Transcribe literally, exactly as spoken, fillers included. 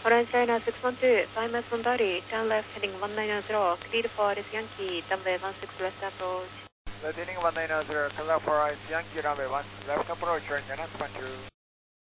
Orange China six one two, five miles from Dari, turn left heading one nine zero, cleared for Ice Yankee, runway one six left approach. Left heading one nine zero, clear for Ice Yankee, runway one left approach, Orange China six one two.